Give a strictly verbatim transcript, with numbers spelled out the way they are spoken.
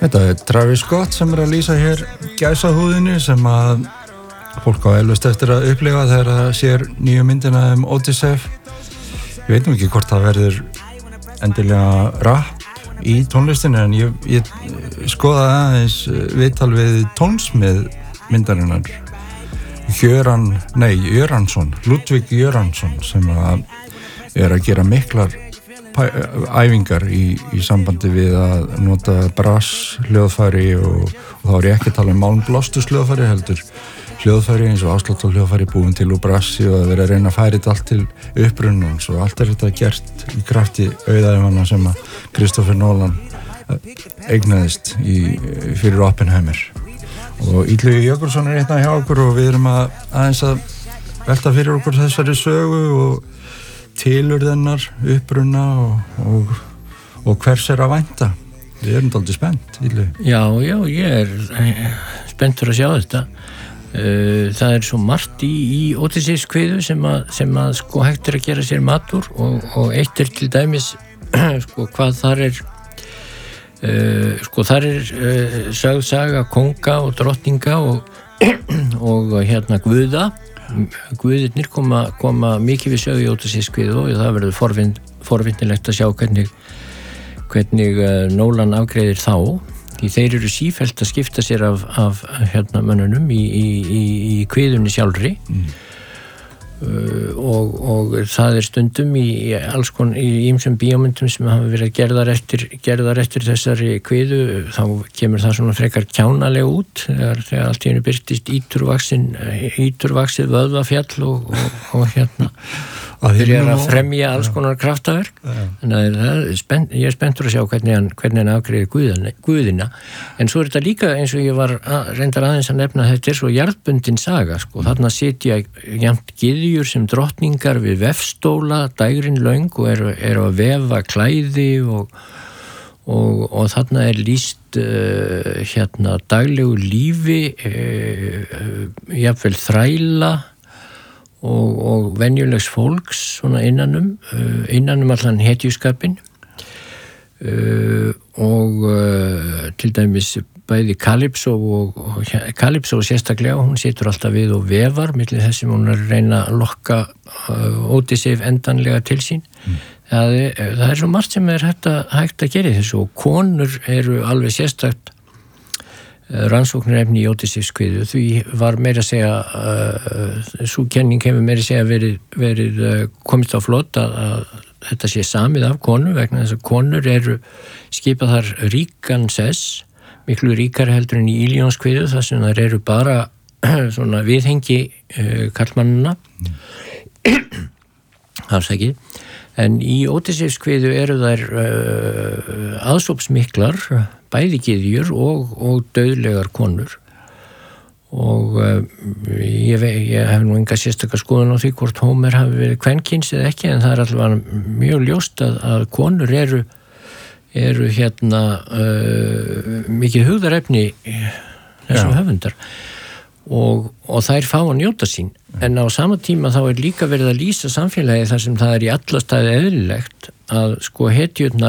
Þetta er Travis Scott sem er að lýsa hér gæsahúðinni sem að fólk á elvist eftir að upplifa þegar það sér nýju myndina um Odyssey. Ég veit nú ekki hvort það verður endilega rap í tónlistinni en ég, ég skoðaði aðeins viðtal við tónsmið myndarinnar Jöran, nei, Jöransson, Ludvig Jöransson sem að er að gera miklar æfingar í, í sambandi við að nota brass hljóðfæri og, og þá er ég ekki að tala um málmblástus hljóðfæri heldur hljóðfæri eins og afsláttar hljóðfæri búin til úr brassi og að vera að reyna að færa þetta allt til upprunnans og allt er þetta gert í krafti auðæfanna sem að Christopher Nolan eignaðist í, fyrir Oppenheimer og Illugi Jökulsson er hérna hjá okkur og við erum að aðeins að velta fyrir okkur þessari sögu og tilurðennar, uppruna og, og, og hvers er að vænta. Við erum dálítið spennt, Illugi. Já, já, ég er spenntur að sjá þetta. Það er svo margt í, í Ódysseifskviðu sem að, sem að sko hægt er að gera sér matur og, og eitt er til dæmis sko hvað þar er uh, sko þar er uh, sögð saga konga og drottninga og, og hérna guða. Guðirnir koma, koma mikið við sögu í Ódysseifskviðu og það verður forvind, forvindilegt að sjá hvernig, hvernig uh, Nolan afgreiðir þá. Því þeir eru sífellt að skipta sér af, af hérna mönnunum í, í, í, í kviðunni sjálfri mm. uh, og, og það er stundum í, í alls kon í ýmsum bíómyndum sem hafa verið gerðar eftir, gerðar eftir þessari kviðu þá kemur það svona frekar kjánalega út þegar, þegar allt í hennu byrtist íturvaksin íturvaksið vöðvafjall og, og, og hérna byrjar að fremja alls konar kraftaverk þannig að það er spennt, ég er spenntur að sjá hvernig hann, hvernig hann afgreiðir guðina, guðina en svo er þetta líka eins og ég var að, reyndar aðeins að nefna þetta er svo jarðbundin saga sko, þarna sitja jafnt gyðjur sem drottningar við vefstóla, dægrin löng og eru, eru að vefa klæði og, og, og þarna er lýst uh, hérna daglegu lífi uh, jafnvel þræla og, og venjulegs fólks svona innanum uh, innanum allan hetjuskapin uh, og uh, til dæmis bæði Kalypso og, og Kalypso sérstaklega, hún situr alltaf við og vefar milli þess sem hún er að reyna að lokka uh, Ódysseif endanlega til sín mm. það, er, það er svo margt sem er hægt að, hægt að gera þessu og konur eru alveg sérstakt rannsóknarefni í Ódysseifskviðu því var meira að segja uh, sú kenning hefur meira að segja verið, verið uh, komist á flot að, að þetta sé samið af konu vegna þess að konur eru skipað þar ríkan sess miklu ríkar heldur en í Íljónskviðu þar sem þar eru bara svona viðhengi uh, karlmannina mm. afsækið en í Ódysseifskviðu eru þær uh, aðsópsmiklar bæði gyðjur og, og dauðlegar konur og uh, ég, ég hef nú enga sérstakar skoðun á því hvort Hómer hafi verið kvenkyns eða ekki en það er alltaf mjög ljóst að, að konur eru, eru hérna uh, mikið hugðarefni þessum höfundar og, og þær fá að njóta sín en á sama tíma þá er líka verið að lýsa samfélagi þar sem það er í alla staði eðlilegt að sko hetjurnar